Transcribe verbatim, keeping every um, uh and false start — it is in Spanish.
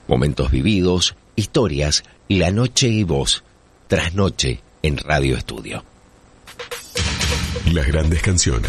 Momentos vividos, historias, la noche y voz. Trasnoche en Radio Estudio. Las grandes canciones.